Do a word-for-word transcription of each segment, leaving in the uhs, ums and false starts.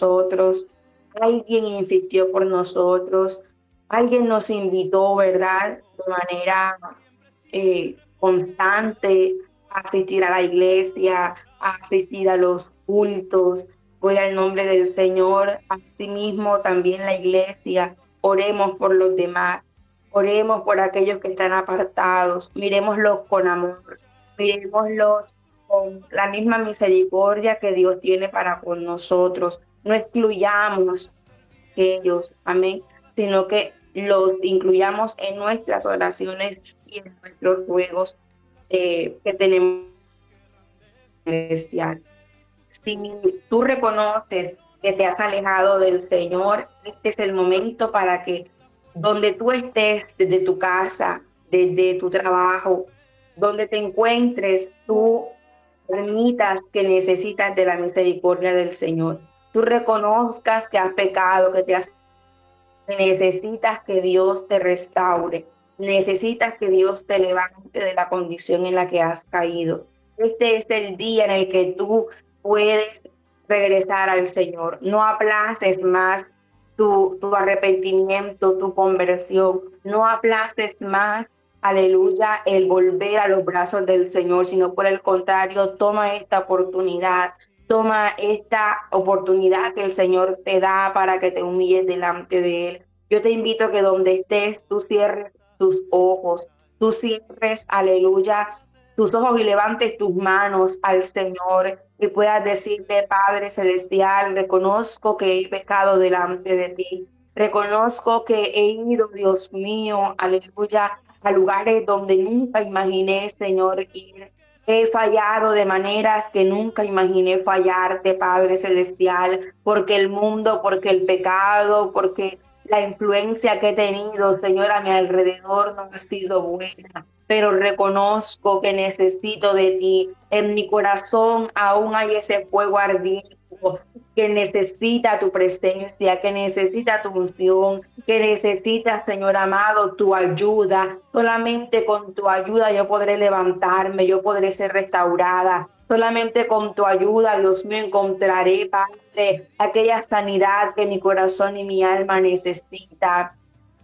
nosotros, alguien insistió por nosotros, alguien nos invitó, ¿verdad? De manera eh, constante a asistir a la iglesia, a asistir a los cultos. Voy al nombre del Señor, asimismo también la iglesia. Oremos por los demás, oremos por aquellos que están apartados, miremoslos con amor, miremoslos con la misma misericordia que Dios tiene para con nosotros. No excluyamos a ellos, amén, sino que los incluyamos en nuestras oraciones y en nuestros juegos eh, que tenemos celestial. Si tú reconoces que te has alejado del Señor, este es el momento para que donde tú estés, desde tu casa, desde tu trabajo, donde te encuentres, tú admitas que necesitas de la misericordia del Señor. Tú reconozcas que has pecado, que te has necesitas que Dios te restaure, necesitas que Dios te levante de la condición en la que has caído. Este es el día en el que tú puedes regresar al Señor. No aplaces más tu, tu arrepentimiento, tu conversión. No aplaces más, aleluya, el volver a los brazos del Señor, sino por el contrario, toma esta oportunidad. Toma esta oportunidad que el Señor te da para que te humilles delante de Él. Yo te invito a que donde estés, tú cierres tus ojos, tú cierres, aleluya, tus ojos y levantes tus manos al Señor y puedas decirle: Padre Celestial, reconozco que he pecado delante de ti. Reconozco que he ido, Dios mío, aleluya, a lugares donde nunca imaginé, Señor, ir. He fallado de maneras que nunca imaginé fallarte, Padre Celestial, porque el mundo, porque el pecado, porque la influencia que he tenido, Señor, a mi alrededor no ha sido buena. Pero reconozco que necesito de ti. En mi corazón aún hay ese fuego ardiente que necesita tu presencia, que necesita tu unción, que necesita, Señor amado, tu ayuda. Solamente con tu ayuda yo podré levantarme, yo podré ser restaurada. Solamente con tu ayuda, Dios mío, encontraré, Padre, aquella sanidad que mi corazón y mi alma necesita.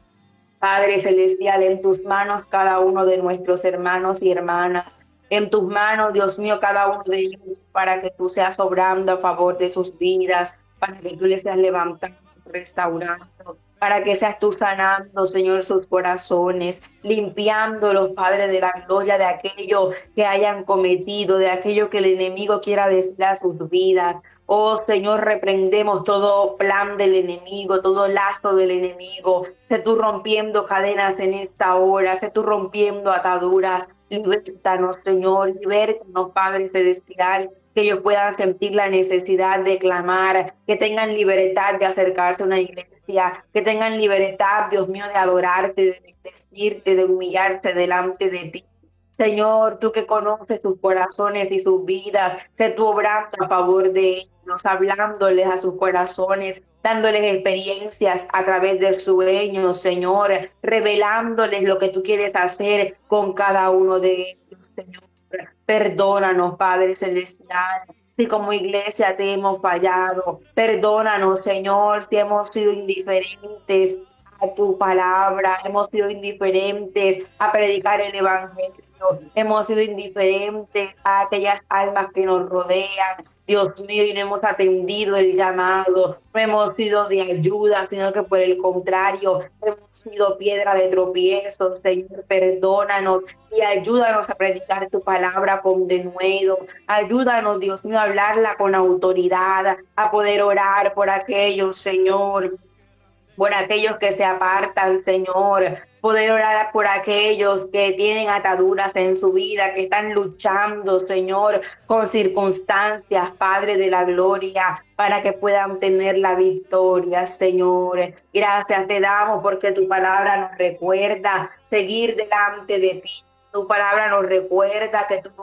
Padre Celestial, en tus manos cada uno de nuestros hermanos y hermanas. En tus manos, Dios mío, cada uno de ellos, para que tú seas obrando a favor de sus vidas, para que tú les seas levantando, restaurando, para que seas tú sanando, Señor, sus corazones, limpiándolos, Padre de la gloria, de aquello que hayan cometido, de aquello que el enemigo quiera decir a sus vidas. Oh Señor, reprendemos todo plan del enemigo, todo lazo del enemigo. Sé tú rompiendo cadenas en esta hora, sé tú rompiendo ataduras. Libértanos, Señor, libértanos, Padre Celestial, que ellos puedan sentir la necesidad de clamar, que tengan libertad de acercarse a una iglesia, que tengan libertad, Dios mío, de adorarte, de vestirte, de humillarse delante de ti. Señor, tú que conoces sus corazones y sus vidas, sé tú obrando a favor de ellos, hablándoles a sus corazones, dándoles experiencias a través de sueños, Señor, revelándoles lo que tú quieres hacer con cada uno de ellos, Señor. Perdónanos, Padre Celestial, si como iglesia te hemos fallado. Perdónanos, Señor, si hemos sido indiferentes a tu palabra, hemos sido indiferentes a predicar el evangelio, hemos sido indiferentes a aquellas almas que nos rodean, Dios mío, y no hemos atendido el llamado, no hemos sido de ayuda, sino que por el contrario, hemos sido piedra de tropiezo. Señor, perdónanos y ayúdanos a predicar tu palabra con denuedo. Ayúdanos, Dios mío, a hablarla con autoridad, a poder orar por aquellos, Señor, por aquellos que se apartan, Señor, poder orar por aquellos que tienen ataduras en su vida, que están luchando, Señor, con circunstancias, Padre de la gloria, para que puedan tener la victoria, Señor. Gracias te damos porque tu palabra nos recuerda seguir delante de ti. Tu palabra nos recuerda que tú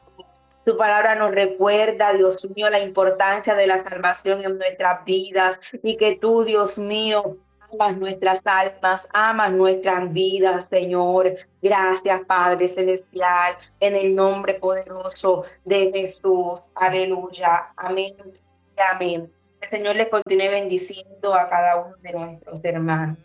Tu palabra nos recuerda, Dios mío, la importancia de la salvación en nuestras vidas y que tú, Dios mío, amas nuestras almas, amas nuestras vidas, Señor. Gracias, Padre Celestial, en el nombre poderoso de Jesús. Aleluya. Amén. Amén. el Señor les continúe bendiciendo a cada uno de nuestros hermanos.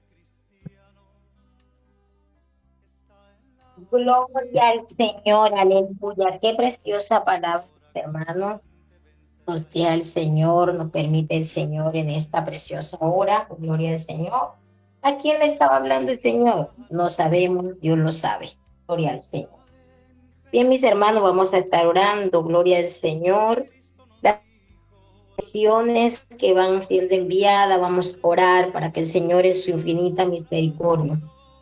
Gloria al Señor, aleluya. Qué preciosa palabra, hermano. Nos deja el Señor, nos permite el Señor en esta preciosa hora. Gloria al Señor. ¿A quién le estaba hablando el Señor? No sabemos, Dios lo sabe. Gloria al Señor. Bien, mis hermanos, vamos a estar orando. Gloria al Señor. Las peticiones que van siendo enviadas, vamos a orar para que el Señor en su infinita misericordia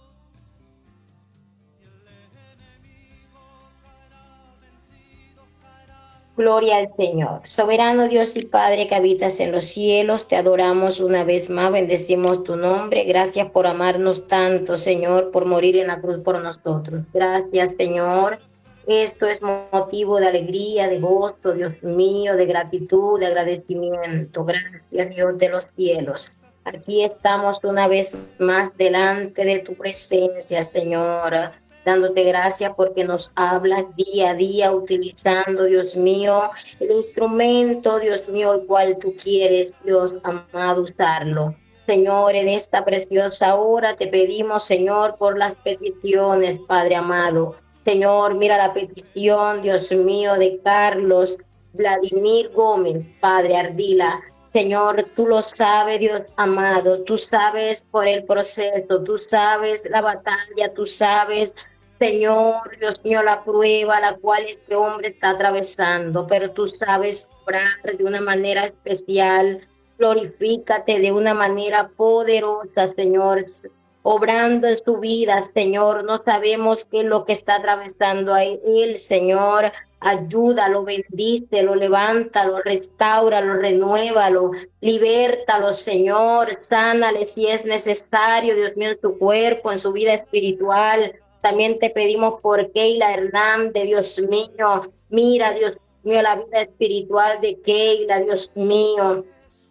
Gloria al Señor. Soberano Dios y Padre que habitas en los cielos, te adoramos una vez más, bendecimos tu nombre. Gracias por amarnos tanto, Señor, por morir en la cruz por nosotros. Gracias, Señor. Esto es motivo de alegría, de gozo, Dios mío, de gratitud, de agradecimiento. Gracias, Dios de los cielos. Aquí estamos una vez más delante de tu presencia, Señor, dándote gracias porque nos hablas día a día, utilizando, Dios mío, el instrumento, Dios mío, el cual tú quieres, Dios amado, usarlo. Señor, en esta preciosa hora te pedimos, Señor, por las peticiones, Padre amado. Señor, mira la petición, Dios mío, de Carlos Vladimir Gómez, Padre Ardila. Señor, tú lo sabes, Dios amado, tú sabes por el proceso, tú sabes la batalla, tú sabes, Señor, Dios mío, la prueba la cual este hombre está atravesando, pero tú sabes obrar de una manera especial. Glorifícate de una manera poderosa, Señor, obrando en su vida, Señor. No sabemos qué es lo que está atravesando a él, Señor. Ayúdalo, bendícelo, levántalo, restáuralo, renuévalo, libértalo, Señor. Sánale si es necesario, Dios mío, en su cuerpo, en su vida espiritual. También te pedimos por Keila Hernández, Dios mío. Mira, Dios mío, la vida espiritual de Keila, Dios mío.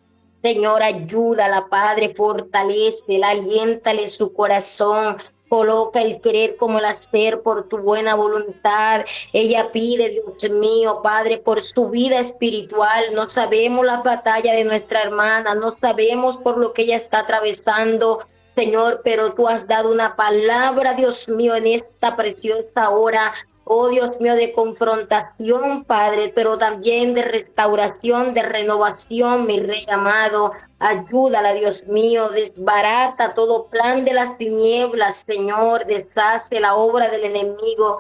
Señor, ayúdala, Padre, fortalécela, aliéntale su corazón. Coloca el querer como el hacer por tu buena voluntad. Ella pide, Dios mío, Padre, por su vida espiritual. No sabemos la batalla de nuestra hermana, no sabemos por lo que ella está atravesando, Señor, pero tú has dado una palabra, Dios mío, en esta preciosa hora. Oh Dios mío, de confrontación, Padre, pero también de restauración, de renovación, mi Rey amado. Ayúdala, Dios mío, desbarata todo plan de las tinieblas, Señor, deshace la obra del enemigo.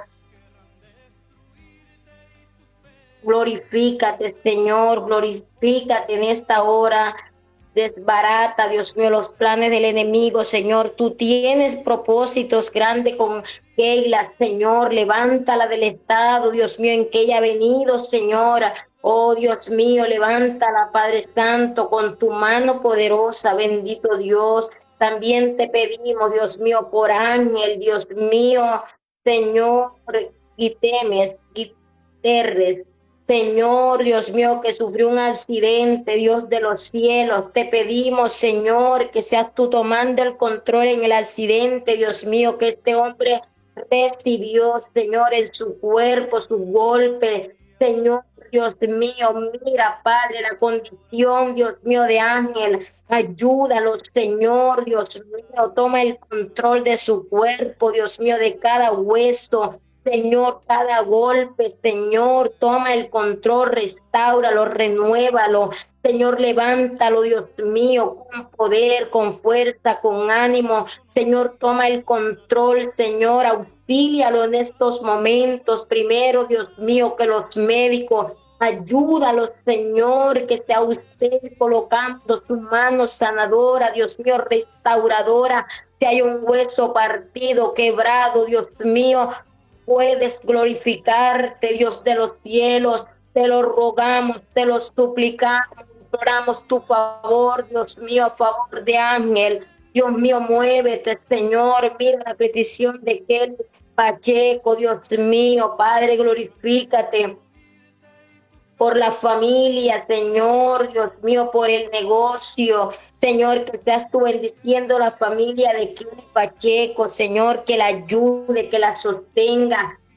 Glorifícate, Señor, glorifícate en esta hora. Desbarata, Dios mío, los planes del enemigo, Señor. Tú tienes propósitos grandes con Keila, Señor. Levántala del estado, Dios mío, en que ella ha venido, Señor. Oh, Dios mío, levántala, Padre Santo, con tu mano poderosa, bendito Dios. También te pedimos, Dios mío, por Ángel, Dios mío, Señor, y temes, y terres. Señor, Dios mío, que sufrió un accidente, Dios de los cielos, te pedimos, Señor, que seas tú tomando el control en el accidente, Dios mío, que este hombre recibió, Señor, en su cuerpo, su golpe, Señor, Dios mío, mira, Padre, la condición, Dios mío, de Ángel, ayúdalo, Señor, Dios mío, toma el control de su cuerpo, Dios mío, de cada hueso, Señor, cada golpe, Señor, toma el control, restáuralo, renuévalo, Señor, levántalo, Dios mío, con poder, con fuerza, con ánimo, Señor, toma el control, Señor, auxílialo en estos momentos, primero, Dios mío, que los médicos, ayúdalos, Señor, que sea usted colocando su mano sanadora, Dios mío, restauradora, si hay un hueso partido, quebrado, Dios mío, puedes glorificarte, Dios de los cielos, te lo rogamos, te lo suplicamos, imploramos tu favor, Dios mío, a favor de Ángel, Dios mío, muévete, Señor, mira la petición de Kelly Pacheco, Dios mío, Padre, glorifícate por la familia, Señor, Dios mío, por el negocio, Señor, que seas tú bendiciendo la familia de Kelly Pacheco, Señor, que la ayude, que la sostenga,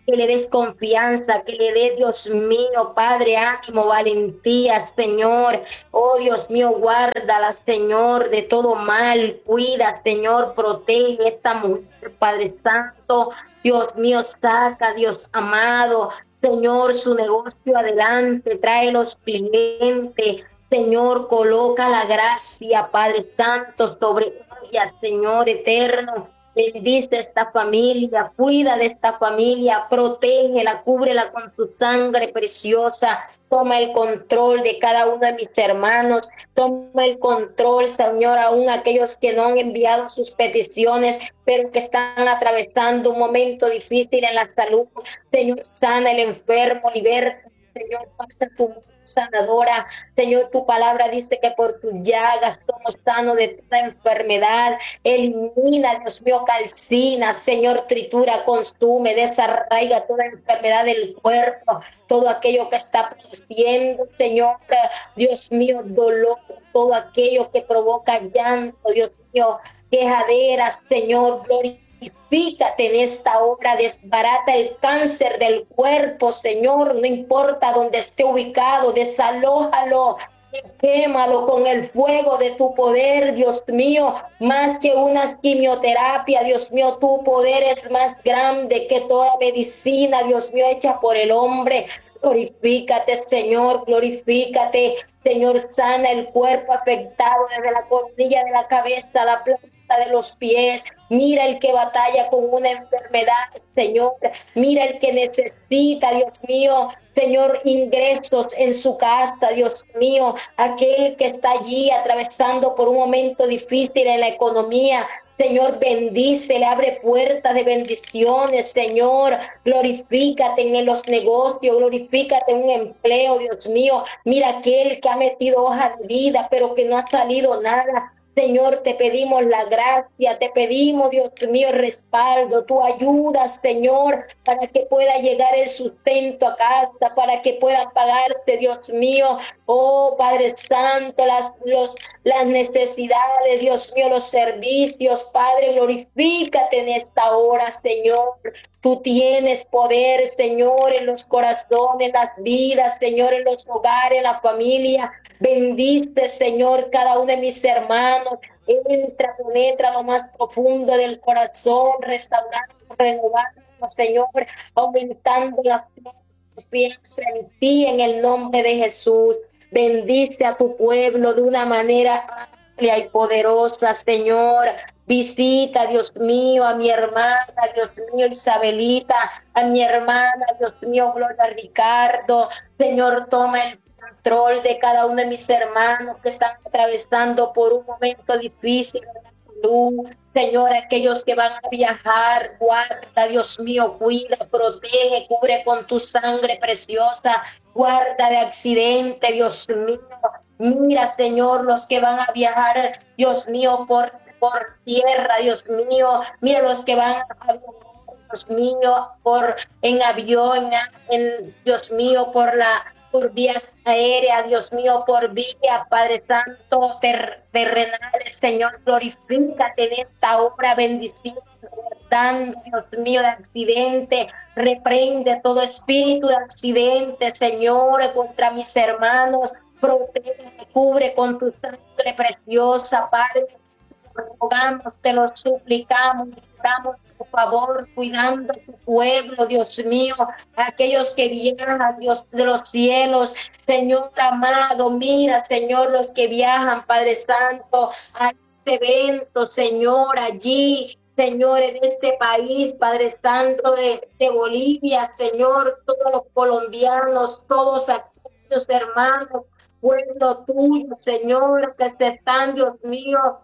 que le des confianza, que le des, Dios mío, Padre, ánimo, valentía, Señor. Oh, Dios mío, guárdala, Señor, de todo mal. Cuida, Señor, protege a esta mujer, Padre Santo. Dios mío, saca, Dios amado, Señor, su negocio adelante, trae los clientes. Señor, coloca la gracia, Padre Santo, sobre ella, Señor eterno. Bendice esta familia, cuida de esta familia, protégela, cúbrela con tu sangre preciosa. Toma el control de cada uno de mis hermanos. Toma el control, Señor, aún aquellos que no han enviado sus peticiones, pero que están atravesando un momento difícil en la salud. Señor, sana el enfermo, liberta. Señor, pasa tu sanadora. Señor, tu palabra dice que por tus llagas somos sanos de toda enfermedad. Elimina, Dios mío, calcina, Señor, tritura, consume, desarraiga toda enfermedad del cuerpo, todo aquello que está produciendo, Señor, Dios mío, dolor, todo aquello que provoca llanto, Dios mío, quejaderas, Señor, gloria. Glorifícate en esta hora, desbarata el cáncer del cuerpo, Señor, no importa dónde esté ubicado, desalójalo, quémalo con el fuego de tu poder, Dios mío, más que una quimioterapia, Dios mío, tu poder es más grande que toda medicina, Dios mío, hecha por el hombre. Glorifícate, Señor, glorifícate, Señor, sana el cuerpo afectado desde la coronilla de la cabeza a la planta de los pies. Mira el que batalla con una enfermedad, Señor. Mira el que necesita, Dios mío, Señor, ingresos en su casa, Dios mío. Aquel que está allí atravesando por un momento difícil en la economía, Señor, bendice, le abre puertas de bendiciones, Señor. Glorifícate en los negocios, glorifícate en un empleo, Dios mío. Mira aquel que ha metido hoja de vida, pero que no ha salido nada. Señor, te pedimos la gracia, te pedimos, Dios mío, el respaldo, tu ayuda, Señor, para que pueda llegar el sustento a casa, para que puedan pagarte, Dios mío, oh Padre Santo, las, los, las necesidades, Dios mío, los servicios, Padre, glorifícate en esta hora, Señor. Tú tienes poder, Señor, en los corazones, en las vidas, Señor, en los hogares, en la familia. Bendice, Señor, cada uno de mis hermanos. Entra, penetra lo más profundo del corazón, restaurando, renovando, Señor, aumentando la confianza en ti, en el nombre de Jesús. Bendice a tu pueblo de una manera amplia y poderosa, Señor. Visita, Dios mío, a mi hermana, Dios mío, Isabelita, a mi hermana, Dios mío, Gloria Ricardo. Señor, toma el control de cada uno de mis hermanos que están atravesando por un momento difícil de la salud. Señor, aquellos que van a viajar, guarda, Dios mío, cuida, protege, cubre con tu sangre preciosa, guarda de accidente, Dios mío. Mira, Señor, los que van a viajar, Dios mío, por, por tierra, Dios mío. Mira los que van a Dios mío, por en avión, en, Dios mío, por la por vías aéreas, Dios mío, por vías, Padre Santo, ter, terrenales, Señor, glorifícate en esta obra, bendiciendo, guardando, Dios mío, de accidente, reprende todo espíritu de accidente, Señor, contra mis hermanos, protege, cubre con tu sangre preciosa, Padre, rogamos, te lo suplicamos, oramos por favor, cuidando a tu pueblo, Dios mío, aquellos que viajan, Dios de los cielos, Señor amado, mira, Señor, los que viajan, Padre Santo, a este evento, Señor, allí, Señor, en este país, Padre Santo, de, de Bolivia, Señor, todos los colombianos, todos aquellos hermanos, pueblo tuyo, Señor, que se están, Dios mío,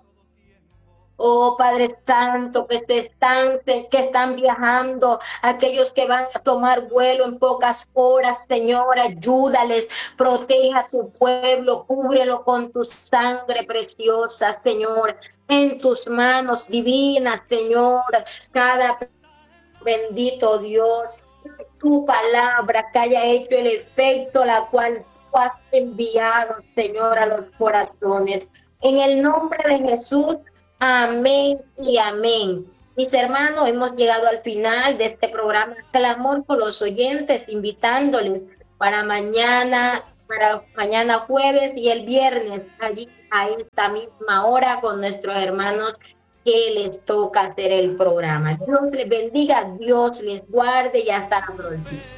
oh Padre Santo, que se están, que están viajando, aquellos que van a tomar vuelo en pocas horas, Señor, ayúdales, proteja a tu pueblo, cúbrelo con tu sangre preciosa, Señor, en tus manos divinas, Señor, cada bendito Dios, tu palabra que haya hecho el efecto, la cual tú has enviado, Señor, a los corazones. En el nombre de Jesús, amén y amén. Mis hermanos, hemos llegado al final de este programa Clamor por los oyentes, invitándoles para mañana, para mañana jueves y el viernes, allí a esta misma hora con nuestros hermanos que les toca hacer el programa. Dios les bendiga, Dios les guarde y hasta la próxima.